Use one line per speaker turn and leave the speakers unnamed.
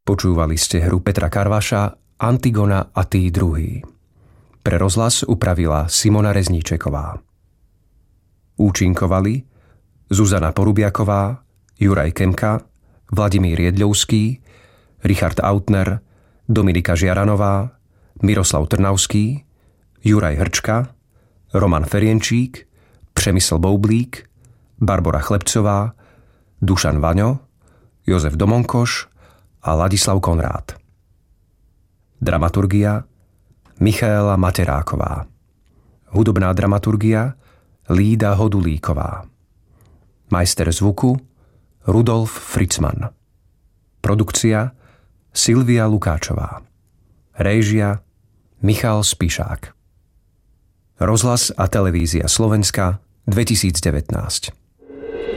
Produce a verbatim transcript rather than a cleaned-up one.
Počúvali ste hru Petra Karvaša Antigona a tí druhí. Pre rozhlas upravila Simona Rezníčeková. Účinkovali Zuzana Porubiaková, Juraj Kemka, Vladimír Jedľovský, Richard Autner, Dominika Žiaranová, Miroslav Trnavský, Juraj Hrčka, Roman Ferienčík, Přemysl Boublík, Barbora Chlebcová, Dušan Vaňo, Jozef Domonkoš a Ladislav Konrád. Dramaturgia Michaela Materáková. Hudobná dramaturgia Lída Hodulíková. Majster zvuku Rudolf Fritzman. Produkcia Silvia Lukáčová. Réžia Michal Spišák. Rozhlas a televízia Slovenska dvetisícdevätnásť.